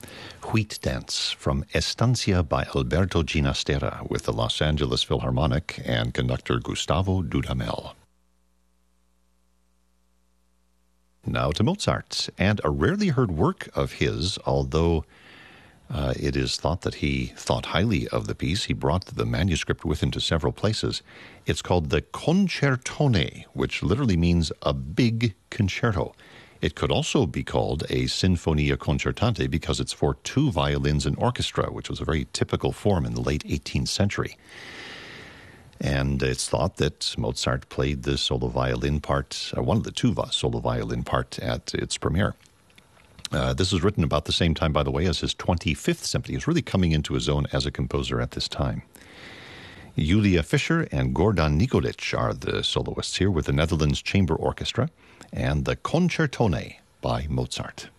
Wheat Dance from Estancia by Alberto Ginastera with the Los Angeles Philharmonic and conductor Gustavo Dudamel. Now to Mozart, and a rarely heard work of his, although it is thought that he thought highly of the piece. He brought the manuscript with him to several places. It's called the Concertone, which literally means a big concerto. It could also be called a Sinfonia Concertante because it's for two violins and orchestra, which was a very typical form in the late 18th century. And it's thought that Mozart played the solo violin part, one of the two solo violin part at its premiere. This was written about the same time, by the way, as his 25th symphony. He's really coming into his own as a composer at this time. Julia Fischer and Gordan Nikolic are the soloists here with the Netherlands Chamber Orchestra and the Concertone by Mozart.